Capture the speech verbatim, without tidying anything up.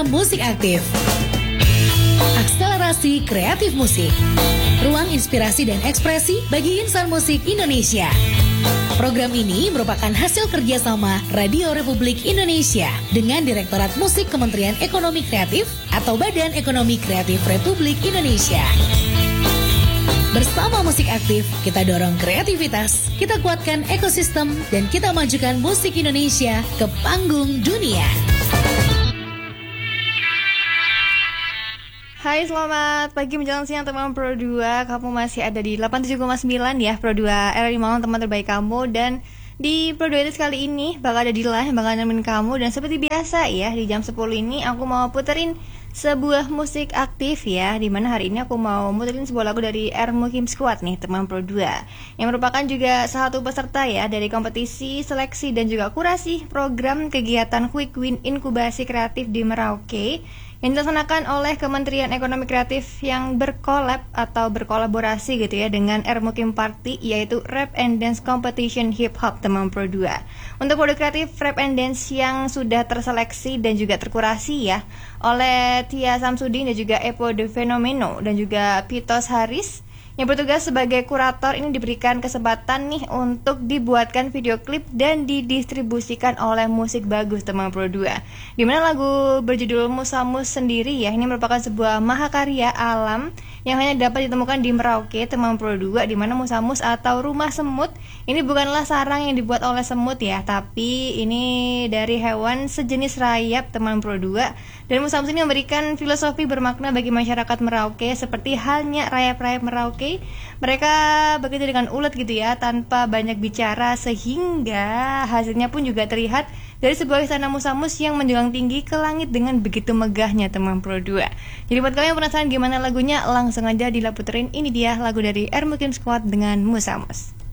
Musik Aktif. Akselerasi kreatif musik. Ruang inspirasi dan ekspresi bagi insan musik Indonesia. Program ini merupakan hasil kerjasama Radio Republik Indonesia dengan Direktorat Musik Kementerian Ekonomi Kreatif atau Badan Ekonomi Kreatif Republik Indonesia. Bersama Musik Aktif, kita dorong kreativitas, kita kuatkan ekosistem, dan kita majukan musik Indonesia ke panggung dunia. Hai, selamat pagi menjelang siang teman Pro dua. Kamu masih ada di delapan puluh tujuh koma sembilan ya, Pro dua R R I Malang, teman terbaik kamu. Dan di Pro dua kali ini bakal ada Dila yang bakal nemenin kamu. Dan seperti biasa ya, di jam sepuluh ini aku mau puterin sebuah musik aktif ya, dimana hari ini aku mau muterin sebuah lagu dari R Mukim Squad nih teman Pro dua, yang merupakan juga salah satu peserta ya dari kompetisi, seleksi dan juga kurasi program kegiatan Quick Win Inkubasi Kreatif di Merauke yang dilaksanakan oleh Kementerian Ekonomi Kreatif yang berkolab atau berkolaborasi gitu ya dengan R Mukim Party, yaitu Rap and Dance Competition Hip Hop teman Pro dua. Untuk produk kreatif Rap and Dance yang sudah terseleksi dan juga terkurasi ya oleh Tia Samsudin dan juga Epo The Fenomeno dan juga Pitos Haris yang bertugas sebagai kurator, ini diberikan kesempatan nih untuk dibuatkan video klip dan didistribusikan oleh Musik Bagus teman Pro dua. Dimana lagu berjudul Musamus sendiri ya, ini merupakan sebuah mahakarya alam yang hanya dapat ditemukan di Merauke teman Pro dua, dimana Musamus atau rumah semut ini bukanlah sarang yang dibuat oleh semut ya, tapi ini dari hewan sejenis rayap teman Pro dua. Dan Musamus ini memberikan filosofi bermakna bagi masyarakat Merauke seperti halnya rayap-rayap Merauke. Mereka bekerja dengan ulet gitu ya, tanpa banyak bicara, sehingga hasilnya pun juga terlihat dari sebuah istana Musamus yang menjulang tinggi ke langit dengan begitu megahnya teman Pro dua. Jadi buat kalian yang penasaran gimana lagunya, langsung aja dilaputerin. Ini dia lagu dari R Mukim Squad dengan Musamus.